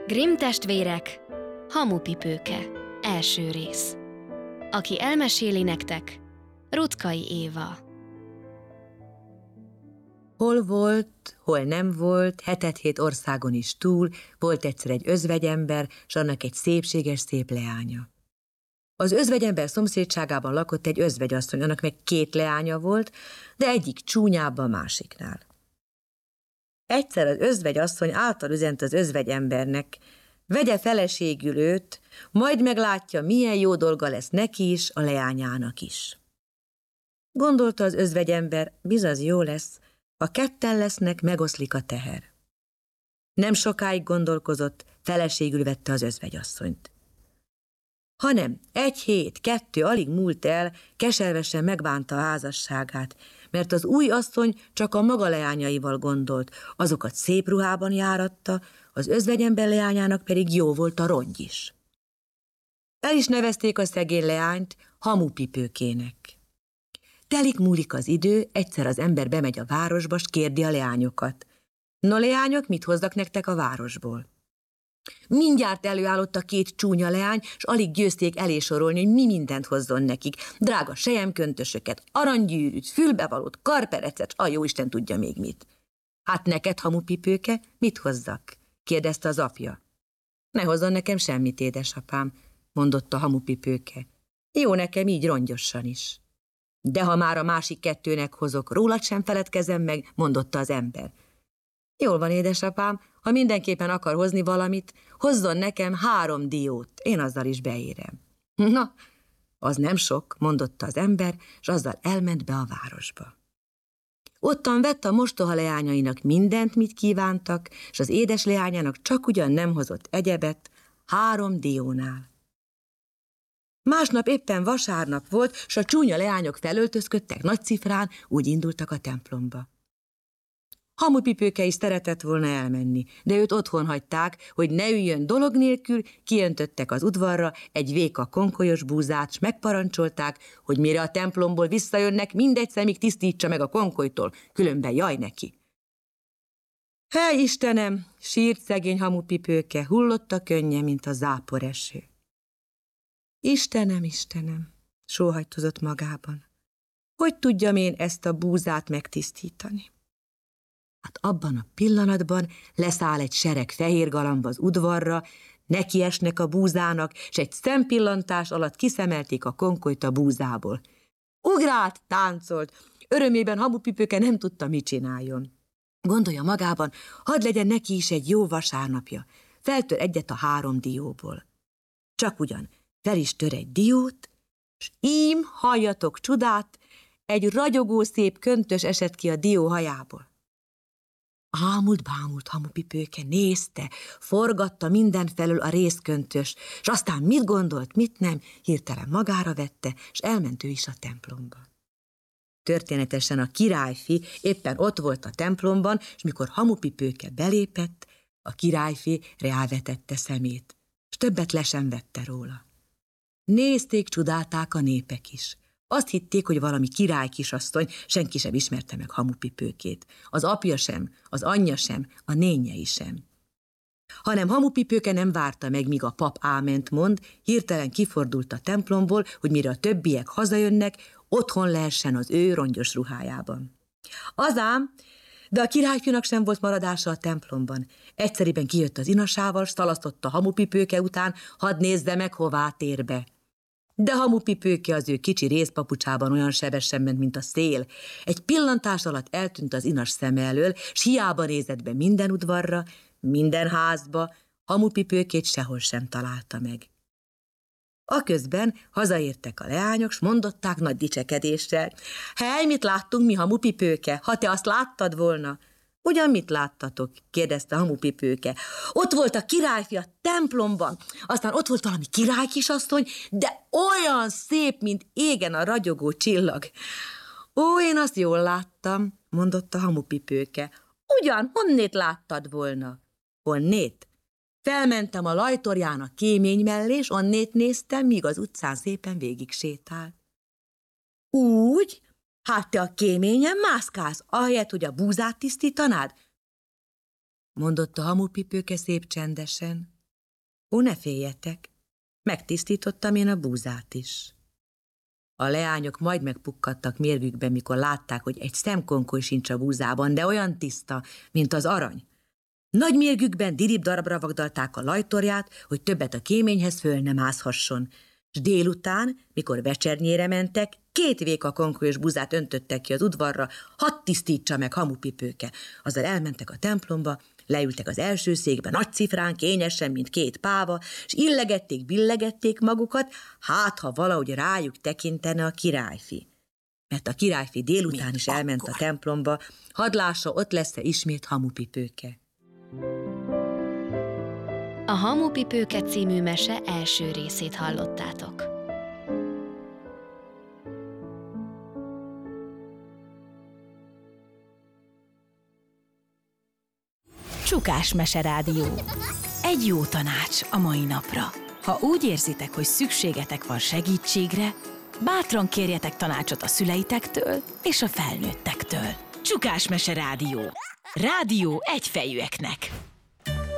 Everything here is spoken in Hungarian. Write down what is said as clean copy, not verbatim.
Grimm testvérek, Hamupipőke, első rész. Aki elmeséli nektek, Ruczkai Éva. Hol volt, hol nem volt, 7 országon is túl, volt egyszer egy özvegyember, s annak egy szépséges szép leánya. Az özvegyember szomszédságában lakott egy özvegyasszony, annak meg 2 leánya volt, de egyik csúnyább a másiknál. Egyszer az özvegyasszony által üzent az özvegyembernek, vegye feleségül őt, majd meglátja, milyen jó dolga lesz neki is, a leányának is. Gondolta az özvegyember, bizony jó lesz, ha 2 lesznek, megoszlik a teher. Nem sokáig gondolkozott, feleségül vette az özvegyasszonyt. Hanem 1 hét, 2 alig múlt el, keservesen megbánta a házasságát, mert az új asszony csak a maga leányaival gondolt, azokat szép ruhában járatta, az özvegyember leányának pedig jó volt a rongy is. El is nevezték a szegény leányt Hamupipőkének. Telik-múlik az idő, egyszer az ember bemegy a városba, s kérdi a leányokat. No, leányok, mit hozzak nektek a városból? Mindjárt előállott a 2 csúnya leány, s alig győzték elésorolni, hogy mi mindent hozzon nekik. Drága selyemköntösöket, aranygyűrűt, fülbevalót, karperecet, s a jóisten tudja még mit. Hát neked, Hamupipőke, mit hozzak? Kérdezte az apja. Ne hozzon nekem semmit, édesapám, mondotta Hamupipőke. Jó nekem így rongyosan is. De ha már a másik 2-nek hozok, rólad sem feledkezem meg, mondotta az ember. Jól van, édesapám, ha mindenképpen akar hozni valamit, hozzon nekem 3 diót, én azzal is beérem. Na, az nem sok, mondotta az ember, s azzal elment be a városba. Ottan vett a mostoha leányainak mindent, mit kívántak, s az édes leányának csak ugyan nem hozott egyebet, 3 diónál. Másnap éppen vasárnap volt, s a csúnya leányok felöltözködtek nagy cifrán, úgy indultak a templomba. Hamupipőke is szeretett volna elmenni, de őt otthon hagyták, hogy ne üljön dolog nélkül, kijöntöttek az udvarra egy véka konkolyos búzát, s megparancsolták, hogy mire a templomból visszajönnek, mindegy szemig tisztítsa meg a konkolytól, különben jaj neki. Hely Istenem, sírt szegény Hamupipőke, hullott a könnye, mint a záporeső. Istenem, Istenem, sóhajtozott magában. Hogy tudjam én ezt a búzát megtisztítani? Hát abban a pillanatban leszáll egy sereg fehér galamb az udvarra, nekiesnek a búzának, s egy szempillantás alatt kiszemelték a konkolyt a búzából. Ugrált, táncolt, örömében Hamupipőke nem tudta, mit csináljon. Gondolja magában, hadd legyen neki is egy jó vasárnapja, feltör egyet a 3 dióból. Csak ugyan fel is tör egy diót, s ím, halljatok csodát, egy ragyogó szép köntös esett ki a dió hajából. Ámult-bámult Hamupipőke, nézte, forgatta mindenfelől a részköntös, s aztán mit gondolt, mit nem, hirtelen magára vette, s elment ő is a templomba. Történetesen a királyfi éppen ott volt a templomban, és mikor Hamupipőke belépett, a királyfi rávetette szemét, s többet le sem vette róla. Nézték, csodálták a népek is. Azt hitték, hogy valami király kisasszony, senki sem ismerte meg Hamupipőkét. Az apja sem, az anyja sem, a nénjei sem. Hanem Hamupipőke nem várta meg, míg a pap áment mond, hirtelen kifordult a templomból, hogy mire a többiek hazajönnek, otthon lehessen az ő rongyos ruhájában. Azám, de a királyfinak sem volt maradása a templomban. Egyszeriben kijött az inasával, s szalasztotta Hamupipőke után, hadd nézze meg, hová tér be. De Hamupipőke az ő kicsi részpapucsában olyan sebesen ment, mint a szél. Egy pillantás alatt eltűnt az inas szeme elől, s hiába nézett be minden udvarra, minden házba, Hamupipőkét sehol sem találta meg. Aközben hazaértek a leányok, s mondották nagy dicsekedéssel. Hely, mit láttunk mi, Hamupipőke, ha te azt láttad volna? Ugyan mit láttatok? Kérdezte Hamupipőke. Ott volt a királyfi a templomban, aztán ott volt valami királykisasszony, de olyan szép, mint égen a ragyogó csillag. Ó, én azt jól láttam, mondotta Hamupipőke. Ugyan, honnét láttad volna? Honnét? Felmentem a lajtorján a kémény mellé, és onnét néztem, míg az utcán szépen végig sétált. Úgy? Hát te a kéményen mászkálsz, ahelyett, hogy a búzát tisztítanád? Mondotta Hamupipőke szép csendesen. Ó, ne féljetek, megtisztítottam én a búzát is. A leányok majd megpukkadtak mérgükben, mikor látták, hogy egy szemkonkoly sincs a búzában, de olyan tiszta, mint az arany. Nagy mérgükben dirib-darabra vagdalták a lajtorját, hogy többet a kéményhez föl nem mászhasson, s délután, mikor vecsernyére mentek, 2 véka konkolyos búzát öntöttek ki az udvarra, hadd tisztítsa meg Hamupipőke. Azzal elmentek a templomba, leültek az első székbe, nagy cifrán, kényesen, mint 2 páva, s illegették, billegették magukat, hát ha valahogy rájuk tekintene a királyfi. Mert a királyfi délután is elment a templomba, hadd lássa, ott lesz-e ismét Hamupipőke. A Hamupipőke című mese első részét hallottátok. Csukás Meserádió. Egy jó tanács a mai napra. Ha úgy érzitek, hogy szükségetek van segítségre, bátran kérjetek tanácsot a szüleitektől és a felnőttektől. Csukás Meserádió. Rádió egyfejűeknek.